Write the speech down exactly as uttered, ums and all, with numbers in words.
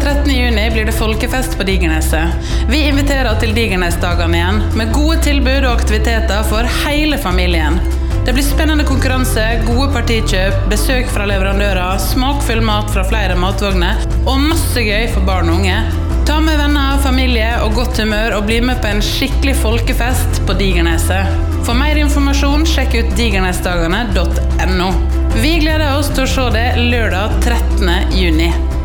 trettende juni blir det folkefest på Digerneset. Vi inviterer til Digernesdagene igjen, med gode tilbud og aktiviteter for hele familien. Det blir spennende konkurranse, gode partikjøp, besøk fra leverandører, smakfull mat fra flere matvogner, og masse gøy for barn og unge. Ta med venner, familie og godt humør og bli med på en skikkelig folkefest på Digerneset. For mer informasjon, sjekk ut digernesdagene punktum no. Vi gleder oss til å se det lørdag trettende juni.